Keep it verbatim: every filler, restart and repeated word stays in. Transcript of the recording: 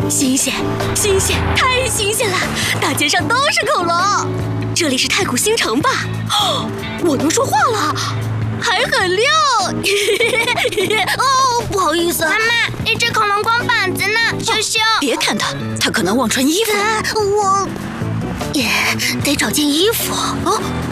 新鲜，新鲜，太新鲜了！大街上都是恐龙。这里是太古星城吧？哦，我能说话了，还很溜。哦，不好意思， 妈妈，那只恐龙光膀子呢？羞羞， 别看它，它可能忘穿衣服。我也得找件衣服。哦。